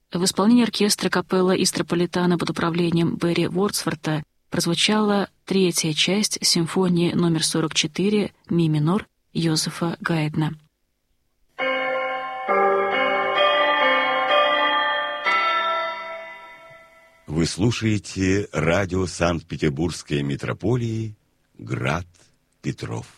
В исполнении оркестра капелла Истрополитано под управлением Берри Вордсворта прозвучала третья часть симфонии номер 44 ми минор Йозефа Гайдна. Вы слушаете радио Санкт-Петербургской метрополии «Град Петров».